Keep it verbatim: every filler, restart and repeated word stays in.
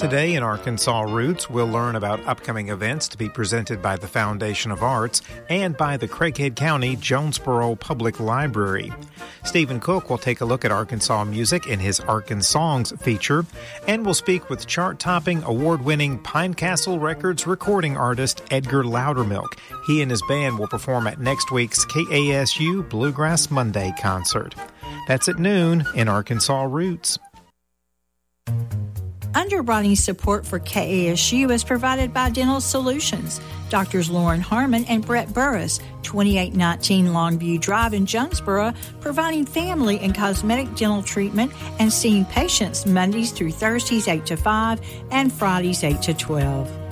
Today in Arkansas Roots, we'll learn about upcoming events to be presented by the Foundation of Arts and by the Craighead County Jonesboro Public Library. Stephen Cook will take a look at Arkansas music in his Arkansongs feature, and we'll speak with chart-topping, award-winning Pine Castle Records recording artist Edgar Loudermilk. He and his band will perform at next week's K A S U Bluegrass Monday concert. That's at noon in Arkansas Roots. Underwriting support for K A S U is provided by Dental Solutions. Doctors Lauren Harmon and Brett Burris, twenty-eight nineteen Longview Drive in Jonesboro, providing family and cosmetic dental treatment and seeing patients Mondays through Thursdays eight to five and Fridays eight to twelve.